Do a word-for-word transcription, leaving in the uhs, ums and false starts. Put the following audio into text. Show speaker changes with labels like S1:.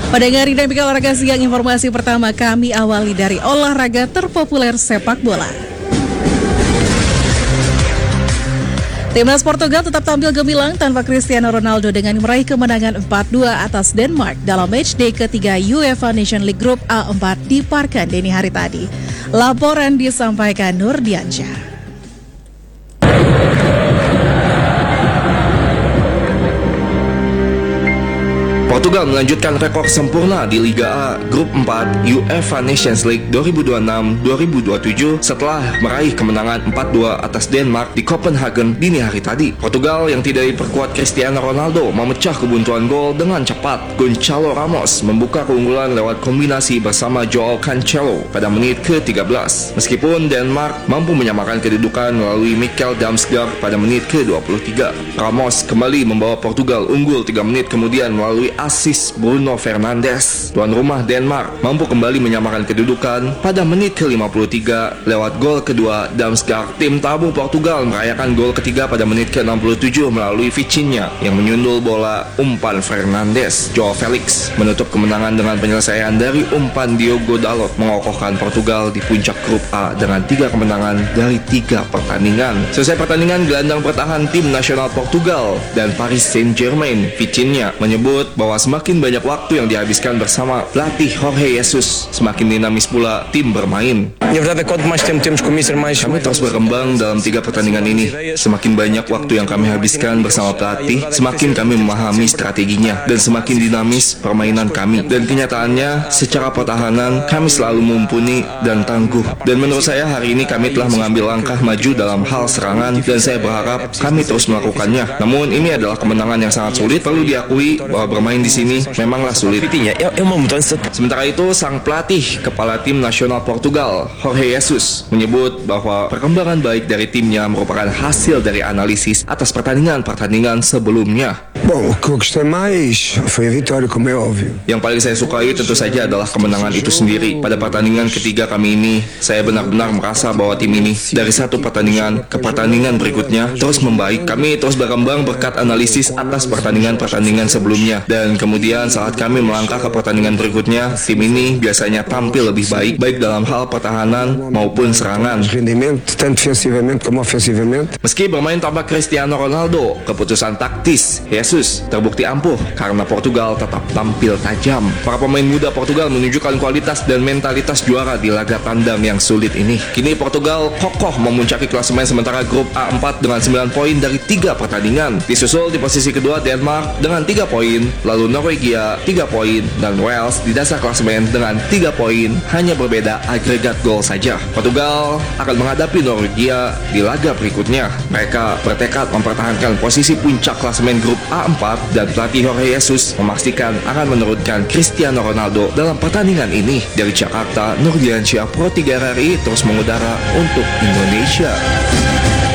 S1: Pendengar Dinamika Olahraga Siang, informasi pertama kami awali dari olahraga terpopuler sepak bola. Timnas Portugal tetap tampil gemilang tanpa Cristiano Ronaldo dengan meraih kemenangan empat dua atas Denmark dalam matchday ketiga UEFA Nation League Grup A empat di Parken dini hari tadi. Laporan disampaikan Nur Diansyah.
S2: Portugal melanjutkan rekor sempurna di Liga A Grup empat UEFA Nations League dua ribu dua puluh enam dua ribu dua puluh tujuh setelah meraih kemenangan empat dua atas Denmark di Copenhagen dini hari tadi. Portugal yang tidak diperkuat Cristiano Ronaldo memecah kebuntuan gol dengan cepat. Gonçalo Ramos membuka keunggulan lewat kombinasi bersama Joao Cancelo pada menit ke tiga belas. Meskipun Denmark mampu menyamakan kedudukan melalui Mikkel Damsgaard pada menit ke dua puluh tiga. Ramos kembali membawa Portugal unggul tiga menit kemudian melalui asis Bruno Fernandes. Tuan rumah Denmark mampu kembali menyamakan kedudukan pada menit ke lima puluh tiga lewat gol kedua Damsgaard. Tim tamu Portugal merayakan gol ketiga pada menit ke enam puluh tujuh melalui Vitinha yang menyundul bola umpan Fernandes. Joao Felix menutup kemenangan dengan penyelesaian dari umpan Diogo Dalot, mengokohkan Portugal di puncak grup A dengan tiga kemenangan dari tiga pertandingan. Selesai pertandingan, gelandang bertahan tim nasional Portugal dan Paris Saint-Germain, Vitinha, menyebut bahwa semakin banyak waktu yang dihabiskan bersama pelatih Jorge Jesus, semakin dinamis pula tim bermain. Kami terus berkembang dalam tiga pertandingan ini. Semakin banyak waktu yang kami habiskan bersama pelatih, semakin kami memahami strateginya dan semakin dinamis permainan kami. Dan kenyataannya, secara pertahanan kami selalu mumpuni dan tangguh. Dan menurut saya hari ini kami telah mengambil langkah maju dalam hal serangan dan saya berharap kami terus melakukannya. Namun ini adalah kemenangan yang sangat sulit. Perlu diakui bahwa bermain di sini memanglah sulit. Sementara itu, sang pelatih kepala tim nasional Portugal, Jorge Jesus, menyebut bahwa perkembangan baik dari timnya merupakan hasil dari analisis atas pertandingan-pertandingan sebelumnya. Yang paling saya sukai tentu saja adalah kemenangan itu sendiri. Pada pertandingan ketiga kami ini, saya benar-benar merasa bahwa tim ini dari satu pertandingan ke pertandingan berikutnya terus membaik. Kami terus berkembang berkat analisis atas pertandingan-pertandingan sebelumnya. Dan kemudian saat kami melangkah ke pertandingan berikutnya, tim ini biasanya tampil lebih baik, baik dalam hal pertahanan maupun serangan. Meski bermain tanpa Cristiano Ronaldo, keputusan taktis Jesus terbukti ampuh karena Portugal tetap tampil tajam. Para pemain muda Portugal menunjukkan kualitas dan mentalitas juara di laga tandang yang sulit ini. Kini Portugal kokoh memuncaki klasemen sementara grup A empat dengan sembilan poin dari tiga pertandingan. Disusul di posisi kedua Denmark dengan tiga poin, lalu Norwegia tiga poin, dan Wales di dasar klasemen dengan tiga poin, hanya berbeda agregat gol saja. Portugal akan menghadapi Norwegia di laga berikutnya. Mereka bertekad mempertahankan posisi puncak klasemen grup A empat dan pelatih Jorge Jesus memastikan akan menurunkan Cristiano Ronaldo dalam pertandingan ini. Dari Jakarta, Nur Diansyah, Pro tiga R R I terus mengudara untuk Indonesia.